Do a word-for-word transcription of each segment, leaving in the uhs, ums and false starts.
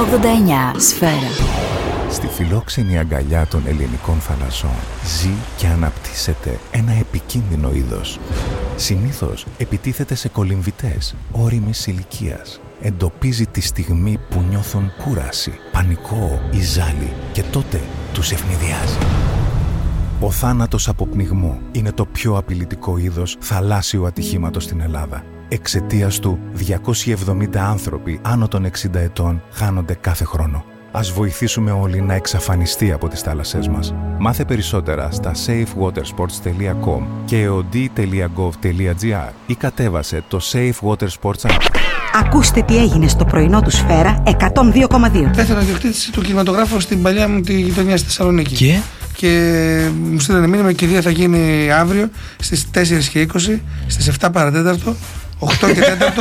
ογδόντα εννιά Σφαίρα. Στη φιλόξενη αγκαλιά των ελληνικών θαλασσών ζει και αναπτύσσεται ένα επικίνδυνο είδος. Συνήθως επιτίθεται σε κολυμβητές ώριμης ηλικίας. Εντοπίζει τη στιγμή που νιώθουν κούραση, πανικό ή ζάλι και τότε τους ευνηδιάζει. Ο θάνατος από πνιγμό είναι το πιο απειλητικό είδος θαλάσσιου ατυχήματος στην Ελλάδα. Εξαιτίας του, διακόσιοι εβδομήντα άνθρωποι άνω των εξήντα ετών χάνονται κάθε χρόνο. Ας βοηθήσουμε όλοι να εξαφανιστεί από τις θάλασσές μας. Μάθε περισσότερα στα safe water sports τελεία com και εοντί τελεία gov τελεία gr ή κατέβασε το Safe Water Sports app. Ακούστε τι έγινε στο πρωινό του Σφαίρα εκατόν δύο κόμμα δύο. Θα ήθελα διοκτήτηση του κινηματογράφου στην παλιά μου τη γειτονιά στη Θεσσαλονίκη. Και, και μου στείλανε μήνυμα, η κηδεία θα γίνει αύριο στις τέσσερις και είκοσι, στις επτά παρατέταρτο, οκτώ και τέταρτο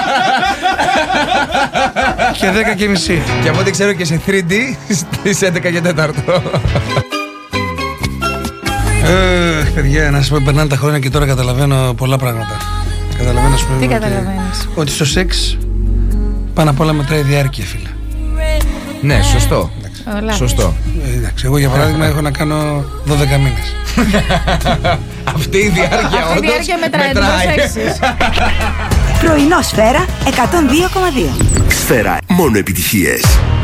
και δέκα και μισή. Και από ό,τι ξέρω και σε θρι ντι στις έντεκα και τέταρτο. Ε, παιδιά, να σας πω, περνάνε τα χρόνια και τώρα καταλαβαίνω πολλά πράγματα. Καταλαβαίνω, ας πούμε, Τι ότι, καταλαβαίνεις? ότι στο σεξ πάνω απ' όλα μετράει διάρκεια, φίλε. Ναι, σωστό. Όλα. Σωστό. Ε, εντάξει, εγώ για παράδειγμα έχω να κάνω δώδεκα μήνες. Αυτή η διάρκεια Αυτή η όντως διάρκεια μετράει μετράει. εντός έξις. Πρωινό Σφαίρα εκατόν δύο κόμμα δύο. Σφαίρα, μόνο επιτυχίες.